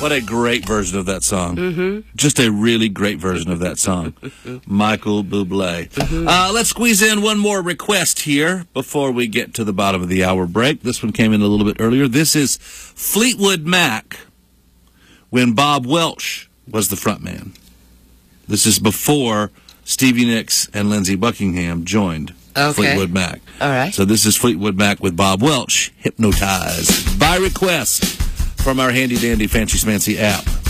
What a great version of that song. Mm-hmm. Just a really great version of that song. Michael Bublé. Mm-hmm. Let's squeeze in one more request here before we get to the bottom of the hour break. This one came in a little bit earlier. This is Fleetwood Mac when Bob Welch was the frontman. This is before Stevie Nicks and Lindsey Buckingham joined Fleetwood Mac. All right. So this is Fleetwood Mac with Bob Welch, Hypnotized, by request from our handy-dandy Fancy Smancy app.